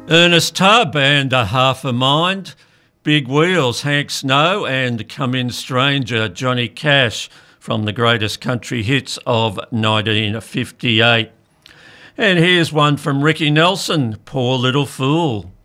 Ernest Tubb and A Half a Mind, Big Wheels, Hank Snow and Come In Stranger, Johnny Cash from the greatest country hits of 1958. And here's one from Ricky Nelson, Poor Little Fool.